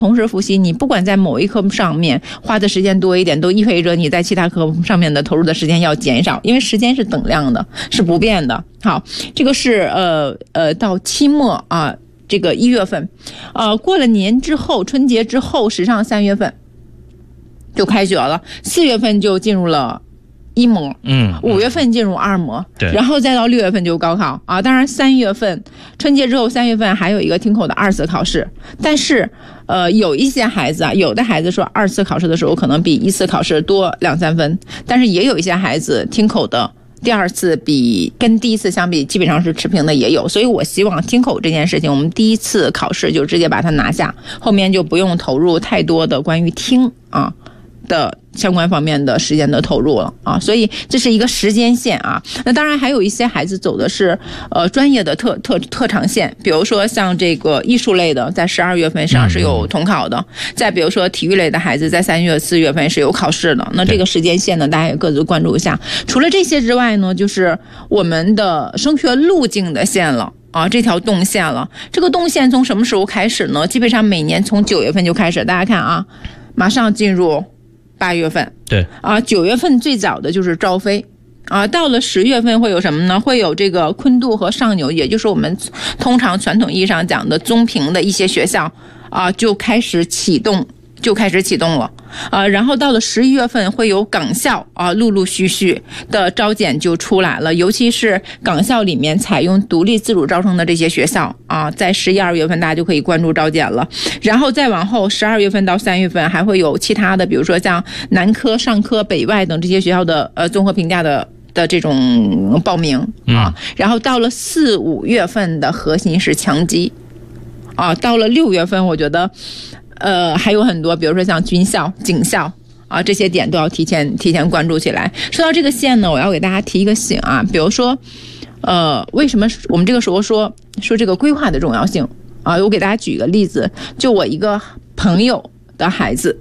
同时复习，你不管在某一科目上面花的时间多一点，都意味着你在其他科目上面的投入的时间要减少，因为时间是等量的，是不变的。好，这个是到期末啊，这个1月份，过了年之后，春节之后，时尚3月份就开学了，4月份就进入了1模，5月份进入2模，然后再到6月份就高考啊。当然3月份春节之后3月份还有一个听口的2次考试，但是有一些孩子啊，有的孩子说2次考试的时候可能比1次考试多2-3分，但是也有一些孩子听口的第2次跟第1次相比基本上是持平的也有，所以我希望听口这件事情，我们第1次考试就直接把它拿下，后面就不用投入太多的关于听啊的相关方面的时间的投入了啊，所以这是一个时间线啊。那当然还有一些孩子走的是专业的特长线，比如说像这个艺术类的，在12月份上是有统考的，再比如说体育类的孩子，在3月、4月份是有考试的。那这个时间线呢，大家也各自关注一下。除了这些之外呢，就是我们的升学路径的线了。啊，这条动线了。这个动线从什么时候开始呢？基本上每年从9月份就开始。大家看啊，马上进入8月份。 对啊，9月份最早的就是招飞。啊，到了10月份会有什么呢？会有这个昆度和上纽，也就是我们通常传统意义上讲的综评的一些学校啊，就开始启动了。然后到了11月份会有港校啊，陆陆续续的招检就出来了，尤其是港校里面采用独立自主招生的这些学校啊，在11、2月份大家就可以关注招检了。然后再往后12月份到3月份还会有其他的，比如说像南科、上科、北外等这些学校的综合评价的这种报名啊。然后到了4、5月份的核心是强基啊，到了6月份我觉得还有很多，比如说像军校、警校啊，这些点都要提前关注起来。说到这个线呢，我要给大家提一个醒啊，比如说，为什么我们这个时候说这个规划的重要性啊？我给大家举一个例子，就我一个朋友的孩子，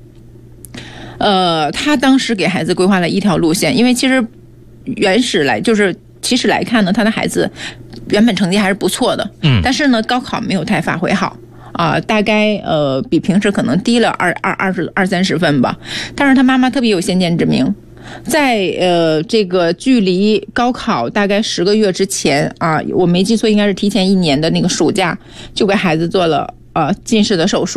他当时给孩子规划了一条路线，因为其实其实来看呢，他的孩子原本成绩还是不错的，但是呢，高考没有太发挥好。大概比平时可能低了20-30分吧，但是他妈妈特别有先见之明，在这个距离高考大概10个月之前啊，我没记错应该是提前1年的那个暑假，就给孩子做了近视的手术。